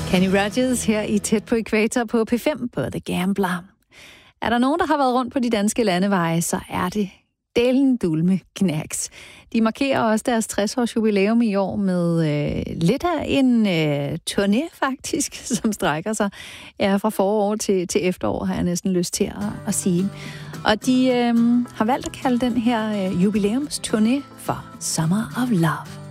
Kenny Rogers her i Tæt på Ækvator på P5 på The Gambler. Er der nogen, der har været rundt på de danske landeveje, så er det delen dulme Knacks. De markerer også deres 60-års jubilæum i år med lidt af en turné faktisk, som strækker sig fra forår til efterår, har jeg næsten lyst til at sige. Og de har valgt at kalde den her jubilæumsturné for Summer of Love.